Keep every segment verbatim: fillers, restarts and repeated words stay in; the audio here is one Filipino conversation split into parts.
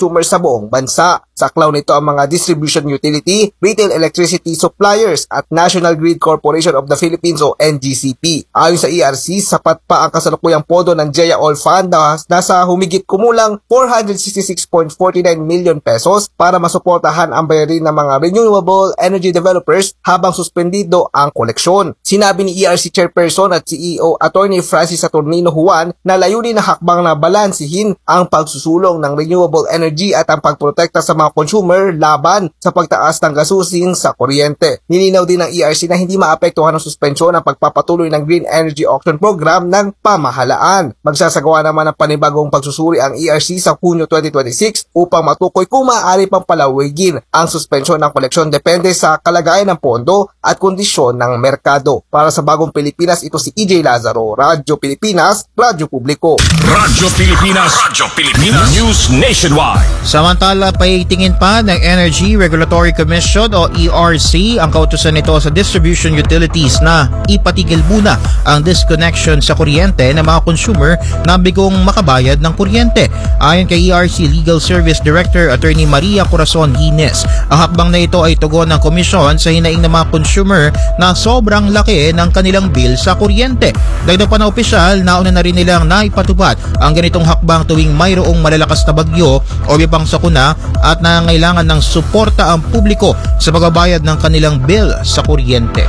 consumers sa buong bansa. Saklaw nito ang mga distribution utility, retail electricity suppliers at National Grid Corporation of the Philippines o N G C P. Ayon sa E R C, sapat pa ang kasalukuyang pondo ng J A All Fund na nasa humigit kumulang four hundred sixty-six point four nine million pesos para masuportahan ang bayarin ng mga renewable energy developers habang suspendido ang koleksyon. Sinabi ni E R C Chairperson at C E O Attorney Francis Saturnino Juan na layunin na hakbang na balansihin ang pagsusulong ng renewable energy at ang pagprotekta sa mga consumer laban sa pagtaas ng gasusin sa kuryente. Nilinaw din ng E R C na hindi maapektuhan ng suspensyon ang pagpapatuloy ng Green Energy Auction Program ng pamahalaan. Magsasagawa naman ng panibagong pagsusuri ang E R C sa Hunyo twenty twenty-six upang matukoy kung maaari pang palawigin ang suspensyon ng koleksyon depende sa kalagayan ng pondo at kondisyon ng merkado. Para sa Bagong Pilipinas, ito si E J Lazaro, Radyo Pilipinas, Radyo Publiko. Radyo Pilipinas, Radyo Pilipinas, News Nationwide. Samantala, paitingin pa ng Energy Regulatory Commission o E R C ang kautusan nito sa distribution utilities na ipatigil muna ang disconnection sa kuryente ng mga consumer na bigong makabayad ng kuryente. Ayon kay E R C Legal Service Director Attorney Maria Corazon Hines, ang hakbang na ito ay tugon ng komisyon sa hinaing ng mga consumer na sobrang laki ng kanilang bill sa kuryente. Dagdag pa na opisyal, nauna na rin nilang naipatupad ang ganitong hakbang tuwing mayroong malalakas na bagyo o ibang sakuna at nangangailangan ng suporta ang publiko sa pagbabayad ng kanilang bill sa kuryente.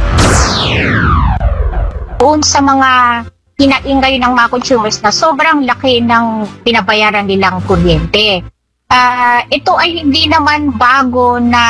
Doon sa mga hinaingay ng mga consumers na sobrang laki ng pinabayaran nilang kuryente. Uh, ito ay hindi naman bago na